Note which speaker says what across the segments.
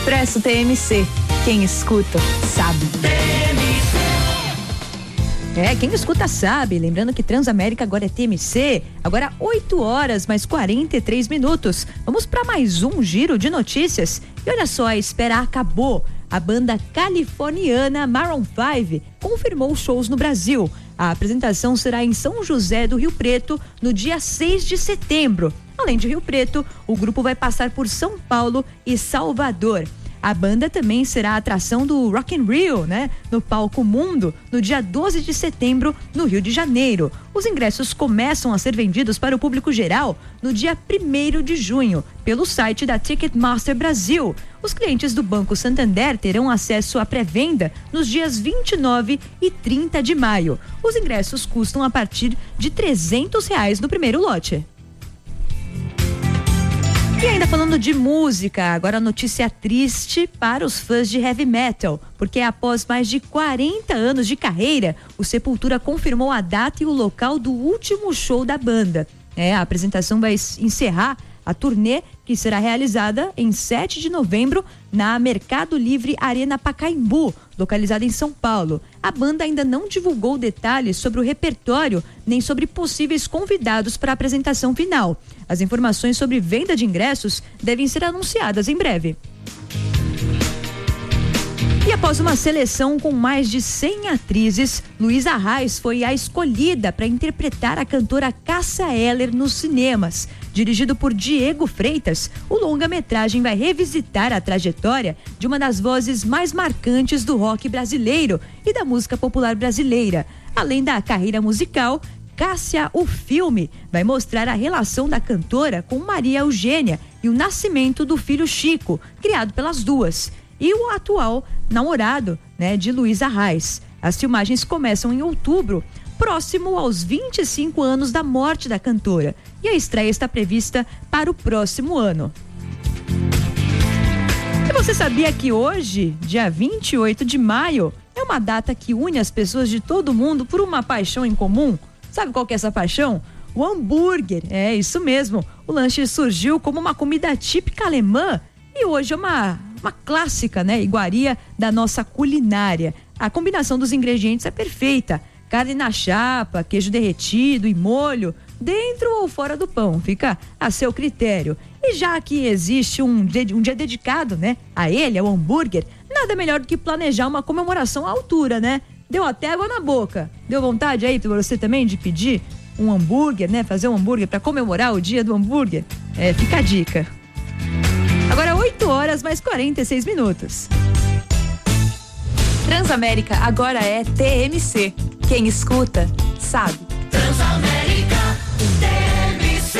Speaker 1: Expresso TMC. Quem escuta, sabe.
Speaker 2: Quem escuta sabe. Lembrando que Transamérica agora é TMC. Agora 8 horas mais 43 minutos. Vamos para mais um giro de notícias. E olha só, a espera acabou. A banda californiana Maroon 5 confirmou shows no Brasil. A apresentação será em São José do Rio Preto no dia 6 de setembro. Além de Rio Preto, o grupo vai passar por São Paulo e Salvador. A banda também será a atração do Rock in Rio, no Palco Mundo, no dia 12 de setembro, no Rio de Janeiro. Os ingressos começam a ser vendidos para o público geral no dia 1º de junho, pelo site da Ticketmaster Brasil. Os clientes do Banco Santander terão acesso à pré-venda nos dias 29 e 30 de maio. Os ingressos custam a partir de R$300 no primeiro lote. E ainda falando de música, agora notícia triste para os fãs de heavy metal, porque após mais de 40 anos de carreira, o Sepultura confirmou a data e o local do último show da banda. A apresentação vai encerrar a turnê, que será realizada em 7 de novembro na Mercado Livre Arena Pacaembu, localizada em São Paulo. A banda ainda não divulgou detalhes sobre o repertório nem sobre possíveis convidados para a apresentação final. As informações sobre venda de ingressos devem ser anunciadas em breve. E após uma seleção com mais de 100 atrizes, Luísa Reis foi a escolhida para interpretar a cantora Cássia Eller nos cinemas. Dirigido por Diego Freitas, o longa-metragem vai revisitar a trajetória de uma das vozes mais marcantes do rock brasileiro e da música popular brasileira. Além da carreira musical, Cássia, o filme, vai mostrar a relação da cantora com Maria Eugênia e o nascimento do filho Chico, criado pelas duas, e o atual namorado, de Luísa Reis. As filmagens começam em outubro, próximo aos 25 anos da morte da cantora, e a estreia está prevista para o próximo ano. E você sabia que hoje, dia 28 de maio, é uma data que une as pessoas de todo o mundo por uma paixão em comum? Sabe qual que é essa paixão? O hambúrguer, é isso mesmo. O lanche surgiu como uma comida típica alemã e hoje é uma clássica, iguaria da nossa culinária. A combinação dos ingredientes é perfeita. Carne na chapa, queijo derretido e molho, dentro ou fora do pão, fica a seu critério. E já que existe um dia dedicado, a ele, ao hambúrguer, nada melhor do que planejar uma comemoração à altura, Deu até água na boca. Deu vontade aí você também de pedir um hambúrguer, fazer um hambúrguer para comemorar o dia do hambúrguer? Fica a dica. Agora 8 horas mais 46 minutos.
Speaker 1: Transamérica agora é TMC. Quem escuta, sabe.
Speaker 3: Transamérica TMC.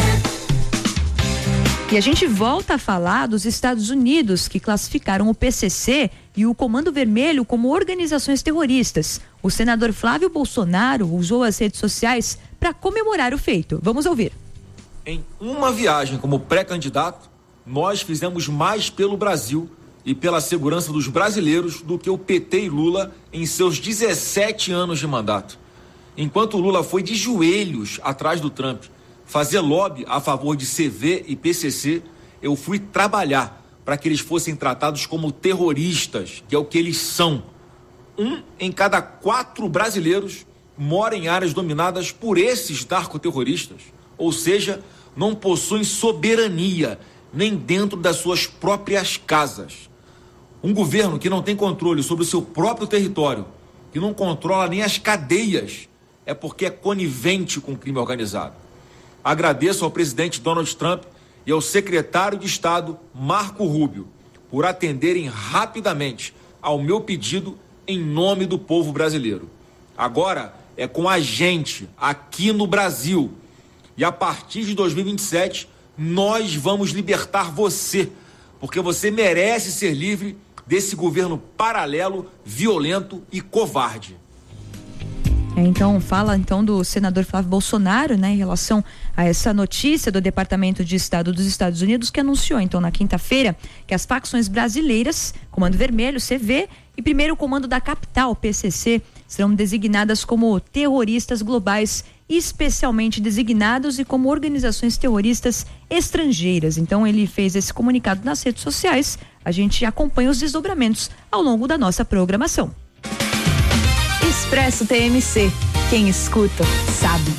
Speaker 2: E a gente volta a falar dos Estados Unidos, que classificaram o PCC e o Comando Vermelho como organizações terroristas. O senador Flávio Bolsonaro usou as redes sociais para comemorar o feito. Vamos ouvir.
Speaker 4: Em uma viagem como pré-candidato, nós fizemos mais pelo Brasil e pela segurança dos brasileiros do que o PT e Lula em seus 17 anos de mandato. Enquanto Lula foi de joelhos atrás do Trump fazer lobby a favor de CV e PCC, eu fui trabalhar para que eles fossem tratados como terroristas, que é o que eles são. 1 em cada 4 brasileiros mora em áreas dominadas por esses narcoterroristas, ou seja, não possuem soberania nem dentro das suas próprias casas. Um governo que não tem controle sobre o seu próprio território, que não controla nem as cadeias, é porque é conivente com o crime organizado. Agradeço ao presidente Donald Trump e ao secretário de Estado Marco Rubio por atenderem rapidamente ao meu pedido em nome do povo brasileiro. Agora é com a gente aqui no Brasil e a partir de 2027 nós vamos libertar você, porque você merece ser livre desse governo paralelo, violento e covarde.
Speaker 2: Então, fala do senador Flávio Bolsonaro, em relação a essa notícia do Departamento de Estado dos Estados Unidos, que anunciou, na quinta-feira, que as facções brasileiras, Comando Vermelho, CV, e primeiro Comando da Capital, PCC, serão designadas como terroristas globais especialmente designados e como organizações terroristas estrangeiras. Então ele fez esse comunicado nas redes sociais. A gente acompanha os desdobramentos ao longo da nossa programação.
Speaker 1: Expresso TMC. Quem escuta, sabe.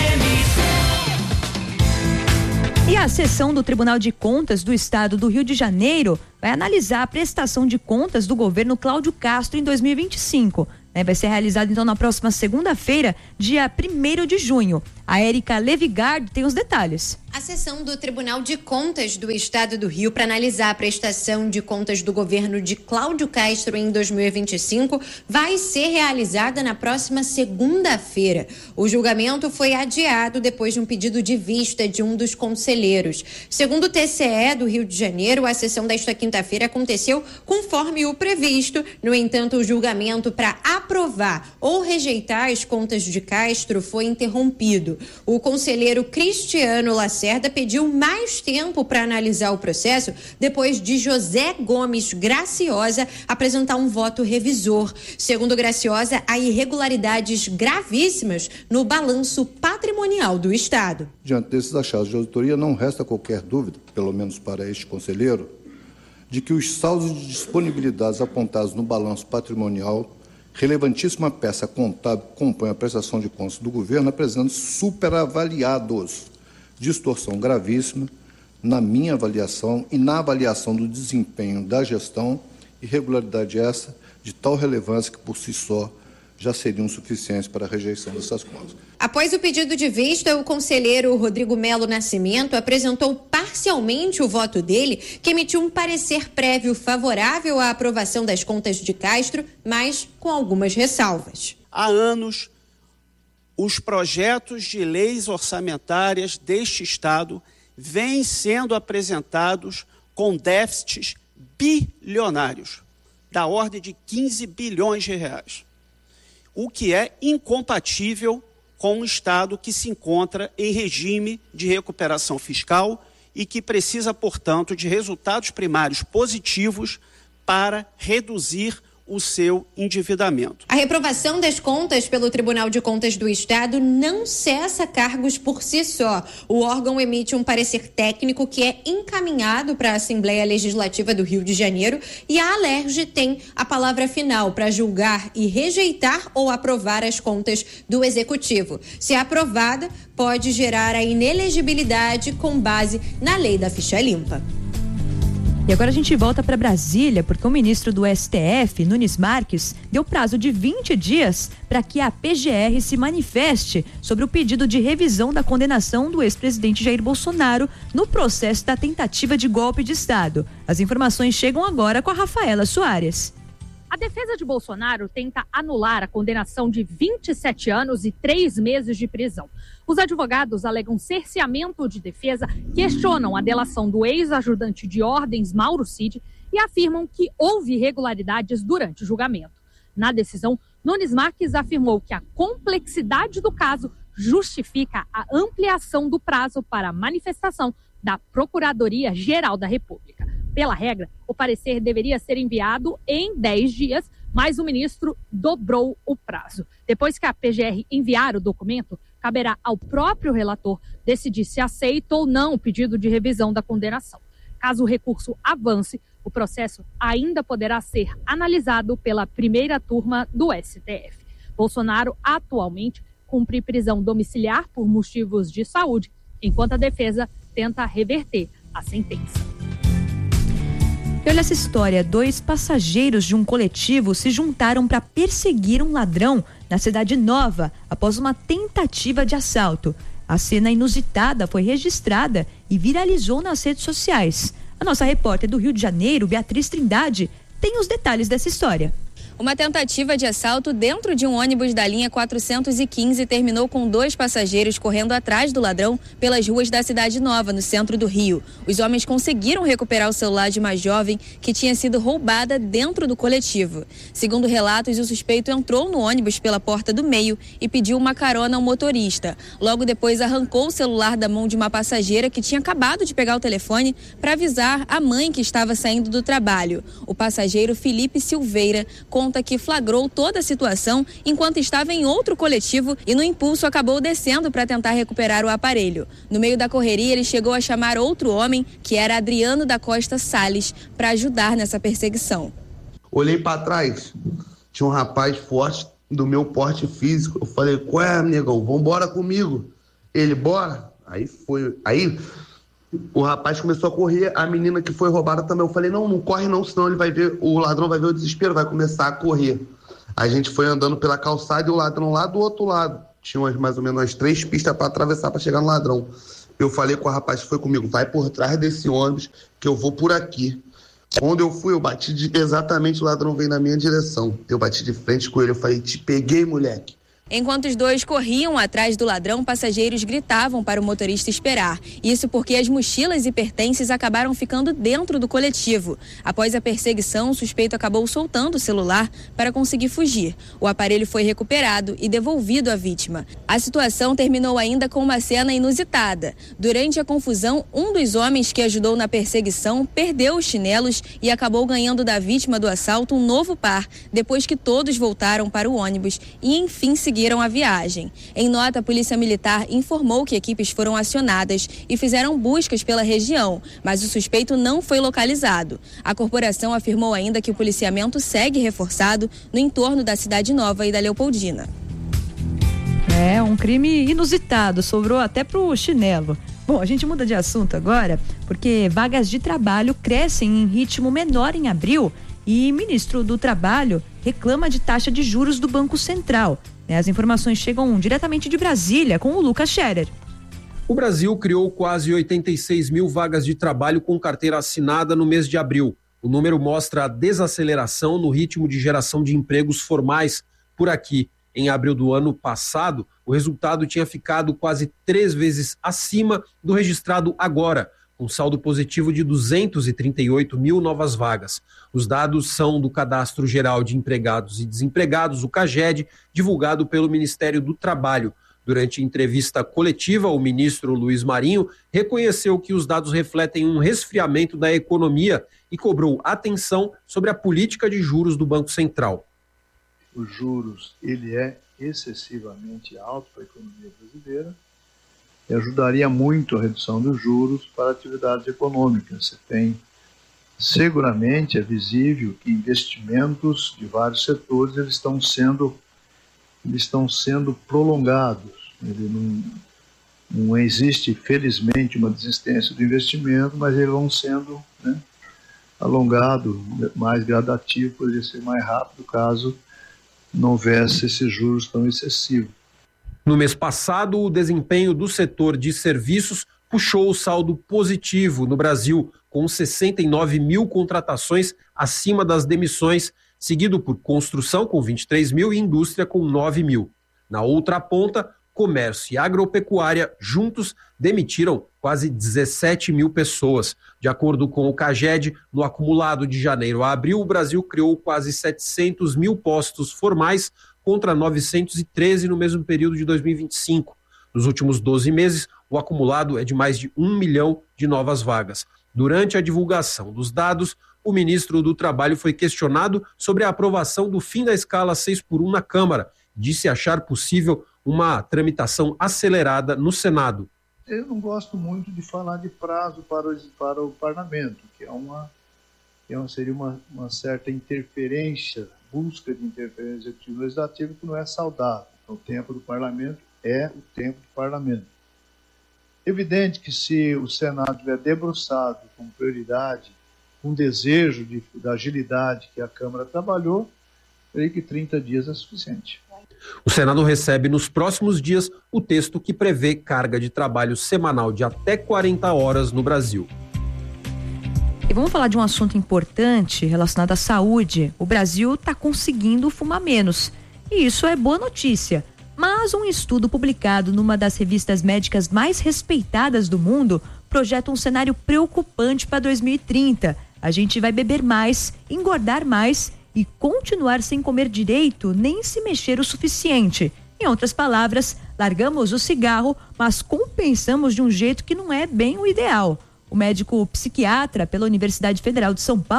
Speaker 2: E a sessão do Tribunal de Contas do Estado do Rio de Janeiro vai analisar a prestação de contas do governo Cláudio Castro em 2025. Vai ser realizado então na próxima segunda-feira, dia 1º de junho. A Érica Levigard tem os detalhes.
Speaker 5: A sessão do Tribunal de Contas do Estado do Rio para analisar a prestação de contas do governo de Cláudio Castro em 2025 vai ser realizada na próxima segunda-feira. O julgamento foi adiado depois de um pedido de vista de um dos conselheiros. Segundo o TCE do Rio de Janeiro, a sessão desta quinta-feira aconteceu conforme o previsto. No entanto, o julgamento para aprovar ou rejeitar as contas de Castro foi interrompido. O conselheiro Cristiano Lacerda pediu mais tempo para analisar o processo depois de José Gomes Graciosa apresentar um voto revisor. Segundo Graciosa, há irregularidades gravíssimas no balanço patrimonial do Estado.
Speaker 6: Diante desses achados de auditoria, não resta qualquer dúvida, pelo menos para este conselheiro, de que os saldos de disponibilidades apontados no balanço patrimonial, relevantíssima peça contábil que compõe a prestação de contas do governo, apresentam superavaliados, distorção gravíssima na minha avaliação e na avaliação do desempenho da gestão, irregularidade essa de tal relevância que por si só já seriam suficientes para a rejeição dessas contas.
Speaker 5: Após o pedido de vista, o conselheiro Rodrigo Melo Nascimento apresentou parcialmente o voto dele, que emitiu um parecer prévio favorável à aprovação das contas de Castro, mas com algumas ressalvas.
Speaker 7: Há anos, os projetos de leis orçamentárias deste Estado vêm sendo apresentados com déficits bilionários, da ordem de 15 bilhões de reais. O que é incompatível com um Estado que se encontra em regime de recuperação fiscal e que precisa, portanto, de resultados primários positivos para reduzir o seu endividamento.
Speaker 5: A reprovação das contas pelo Tribunal de Contas do Estado não cessa cargos por si só. O órgão emite um parecer técnico que é encaminhado para a Assembleia Legislativa do Rio de Janeiro e a Alerj tem a palavra final para julgar e rejeitar ou aprovar as contas do Executivo. Se aprovada, pode gerar a inelegibilidade com base na lei da ficha limpa.
Speaker 2: E agora a gente volta para Brasília, porque o ministro do STF, Nunes Marques, deu prazo de 20 dias para que a PGR se manifeste sobre o pedido de revisão da condenação do ex-presidente Jair Bolsonaro no processo da tentativa de golpe de Estado. As informações chegam agora com a Rafaela Soares.
Speaker 8: A defesa de Bolsonaro tenta anular a condenação de 27 anos e 3 meses de prisão. Os advogados alegam cerceamento de defesa, questionam a delação do ex-ajudante de ordens Mauro Cid e afirmam que houve irregularidades durante o julgamento. Na decisão, Nunes Marques afirmou que a complexidade do caso justifica a ampliação do prazo para a manifestação da Procuradoria-Geral da República. Pela regra, o parecer deveria ser enviado em 10 dias, mas o ministro dobrou o prazo. Depois que a PGR enviar o documento, caberá ao próprio relator decidir se aceita ou não o pedido de revisão da condenação. Caso o recurso avance, o processo ainda poderá ser analisado pela primeira turma do STF. Bolsonaro atualmente cumpre prisão domiciliar por motivos de saúde, enquanto a defesa tenta reverter a sentença.
Speaker 2: E olha essa história, 2 passageiros de um coletivo se juntaram para perseguir um ladrão na Cidade Nova após uma tentativa de assalto. A cena inusitada foi registrada e viralizou nas redes sociais. A nossa repórter do Rio de Janeiro, Beatriz Trindade, tem os detalhes dessa história.
Speaker 9: Uma tentativa de assalto dentro de um ônibus da linha 415 terminou com 2 passageiros correndo atrás do ladrão pelas ruas da Cidade Nova, no centro do Rio. Os homens conseguiram recuperar o celular de uma jovem que tinha sido roubada dentro do coletivo. Segundo relatos, o suspeito entrou no ônibus pela porta do meio e pediu uma carona ao motorista. Logo depois, arrancou o celular da mão de uma passageira que tinha acabado de pegar o telefone para avisar a mãe que estava saindo do trabalho. O passageiro Felipe Silveira contou conta que flagrou toda a situação enquanto estava em outro coletivo e no impulso acabou descendo para tentar recuperar o aparelho. No meio da correria, ele chegou a chamar outro homem, que era Adriano da Costa Salles, para ajudar nessa perseguição.
Speaker 10: Olhei para trás, tinha um rapaz forte do meu porte físico. Eu falei: qual é, negão? Vambora comigo. Ele: bora. Aí o rapaz começou a correr, a menina que foi roubada também. Eu falei: não corre não, senão ele vai ver, o ladrão vai ver o desespero, vai começar a correr. A gente foi andando pela calçada e o ladrão lá do outro lado. Tinha mais ou menos umas 3 pistas para atravessar para chegar no ladrão. Eu falei com o rapaz que foi comigo: vai por trás desse ônibus que eu vou por aqui. Quando eu fui, eu bati exatamente, o ladrão veio na minha direção. Eu bati de frente com ele, eu falei: te peguei, moleque.
Speaker 9: Enquanto os dois corriam atrás do ladrão, passageiros gritavam para o motorista esperar. Isso porque as mochilas e pertences acabaram ficando dentro do coletivo. Após a perseguição, o suspeito acabou soltando o celular para conseguir fugir. O aparelho foi recuperado e devolvido à vítima. A situação terminou ainda com uma cena inusitada. Durante a confusão, um dos homens que ajudou na perseguição perdeu os chinelos e acabou ganhando da vítima do assalto um novo par, depois que todos voltaram para o ônibus e, enfim, seguiram a viagem. Em nota, a Polícia Militar informou que equipes foram acionadas e fizeram buscas pela região, mas o suspeito não foi localizado. A corporação afirmou ainda que o policiamento segue reforçado no entorno da Cidade Nova e da Leopoldina.
Speaker 2: É um crime inusitado, sobrou até pro chinelo. Bom, a gente muda de assunto agora, porque vagas de trabalho crescem em ritmo menor em abril e o ministro do Trabalho reclama de taxa de juros do Banco Central. As informações chegam diretamente de Brasília, com o Lucas Scherer.
Speaker 11: O Brasil criou quase 86 mil vagas de trabalho com carteira assinada no mês de abril. O número mostra a desaceleração no ritmo de geração de empregos formais por aqui. Em abril do ano passado, o resultado tinha ficado quase 3 vezes acima do registrado agora, com saldo positivo de 238 mil novas vagas. Os dados são do Cadastro Geral de Empregados e Desempregados, o CAGED, divulgado pelo Ministério do Trabalho. Durante entrevista coletiva, o ministro Luiz Marinho reconheceu que os dados refletem um resfriamento da economia e cobrou atenção sobre a política de juros do Banco Central.
Speaker 12: Os juros, ele é excessivamente alto para a economia brasileira e ajudaria muito a redução dos juros para atividades econômicas. Você tem, seguramente é visível que investimentos de vários setores eles estão sendo prolongados. Não existe, felizmente, uma desistência do investimento, mas eles vão sendo alongados, mais gradativo, poderia ser mais rápido caso não houvesse esses juros tão excessivos.
Speaker 11: No mês passado, o desempenho do setor de serviços puxou o saldo positivo no Brasil, com 69 mil contratações acima das demissões, seguido por construção com 23 mil e indústria com 9 mil. Na outra ponta, comércio e agropecuária juntos demitiram quase 17 mil pessoas. De acordo com o CAGED, no acumulado de janeiro a abril, o Brasil criou quase 700 mil postos formais contra 913 no mesmo período de 2025. Nos últimos 12 meses, o acumulado é de mais de 1 milhão de novas vagas. Durante a divulgação dos dados, o ministro do Trabalho foi questionado sobre a aprovação do fim da escala 6x1 na Câmara. Disse achar possível uma tramitação acelerada no Senado.
Speaker 12: Eu não gosto muito de falar de prazo para o parlamento, que seria uma certa interferência, busca de interferência executiva legislativa que não é saudável. Então, o tempo do parlamento é o tempo do parlamento. Evidente que se o Senado tiver debruçado com prioridade, com desejo da agilidade que a Câmara trabalhou, creio que 30 dias é suficiente.
Speaker 11: O Senado recebe nos próximos dias o texto que prevê carga de trabalho semanal de até 40 horas no Brasil.
Speaker 2: E vamos falar de um assunto importante relacionado à saúde. O Brasil está conseguindo fumar menos. E isso é boa notícia. Mas um estudo publicado numa das revistas médicas mais respeitadas do mundo projeta um cenário preocupante para 2030. A gente vai beber mais, engordar mais e continuar sem comer direito, nem se mexer o suficiente. Em outras palavras, largamos o cigarro, mas compensamos de um jeito que não é bem o ideal. O médico psiquiatra pela Universidade Federal de São Paulo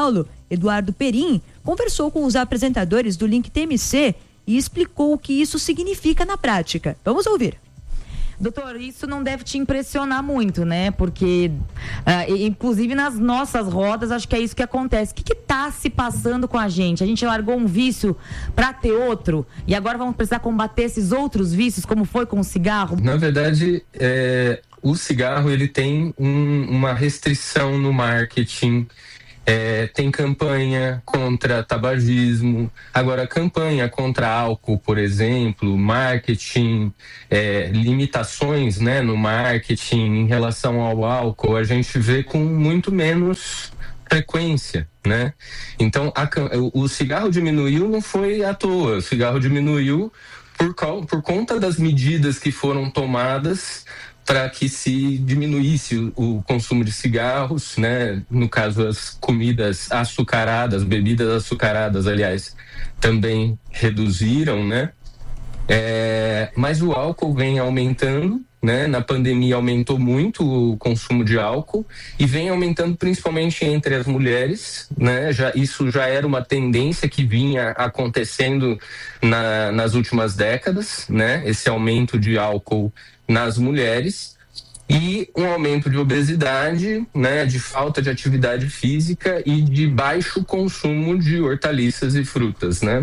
Speaker 2: Eduardo Perim, conversou com os apresentadores do Link TMC e explicou o que isso significa na prática. Vamos ouvir.
Speaker 13: Doutor, isso não deve te impressionar muito, né? Porque, inclusive nas nossas rodas, acho que é isso que acontece. O que está se passando com a gente? A gente largou um vício para ter outro e agora vamos precisar combater esses outros vícios, como foi com o cigarro?
Speaker 14: Na verdade, o cigarro ele tem uma restrição no marketing. Tem campanha contra tabagismo, agora campanha contra álcool, por exemplo, marketing, limitações, né, no marketing em relação ao álcool, a gente vê com muito menos frequência, né? Então o cigarro diminuiu não foi à toa, o cigarro diminuiu por conta das medidas que foram tomadas para que se diminuísse o consumo de cigarros, né? No caso, as comidas açucaradas, bebidas açucaradas, aliás, também reduziram, né? Mas o álcool vem aumentando, né? Na pandemia aumentou muito o consumo de álcool e vem aumentando principalmente entre as mulheres, né? Isso já era uma tendência que vinha acontecendo nas últimas décadas, né? Esse aumento de álcool nas mulheres e um aumento de obesidade, né, de falta de atividade física e de baixo consumo de hortaliças e frutas, né?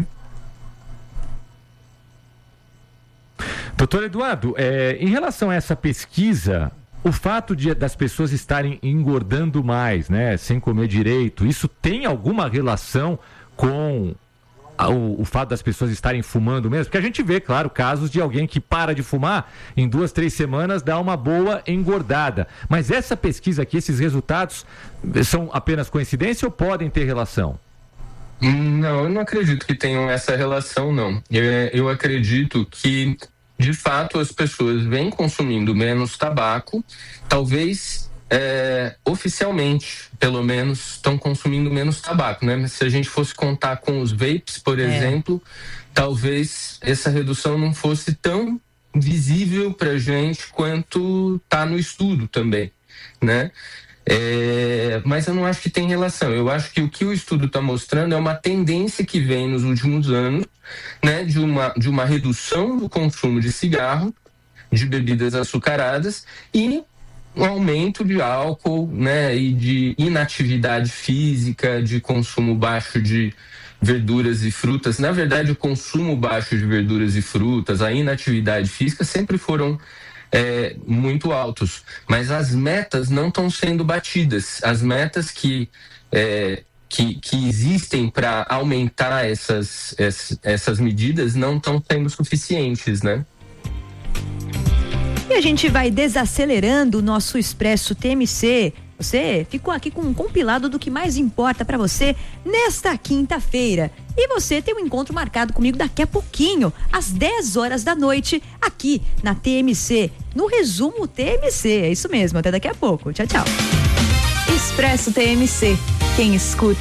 Speaker 15: Doutor Eduardo, em relação a essa pesquisa, o fato das pessoas estarem engordando mais, né, sem comer direito, isso tem alguma relação com o fato das pessoas estarem fumando mesmo? Porque a gente vê, claro, casos de alguém que para de fumar, em 2-3 semanas dá uma boa engordada. Mas essa pesquisa aqui, esses resultados, são apenas coincidência ou podem ter relação?
Speaker 14: Não, eu não acredito que tenham essa relação, não. Eu acredito que, de fato, as pessoas vêm consumindo menos tabaco, talvez... oficialmente, pelo menos, estão consumindo menos tabaco, né? Mas se a gente fosse contar com os vapes, por exemplo, talvez essa redução não fosse tão visível pra gente quanto tá no estudo também, né? Mas eu não acho que tem relação. Eu acho que o que o estudo está mostrando é uma tendência que vem nos últimos anos, né? De uma redução do consumo de cigarro, de bebidas açucaradas e um aumento de álcool, né, e de inatividade física, de consumo baixo de verduras e frutas. Na verdade, o consumo baixo de verduras e frutas, a inatividade física sempre foram muito altos, mas as metas não estão sendo batidas. As metas que existem para aumentar essas medidas não estão sendo suficientes, né?
Speaker 2: E a gente vai desacelerando o nosso Expresso TMC. Você ficou aqui com um compilado do que mais importa para você nesta quinta-feira. E você tem um encontro marcado comigo daqui a pouquinho, às 10 horas da noite, aqui na TMC, no Resumo TMC. É isso mesmo, até daqui a pouco. Tchau, tchau.
Speaker 1: Expresso TMC. Quem escuta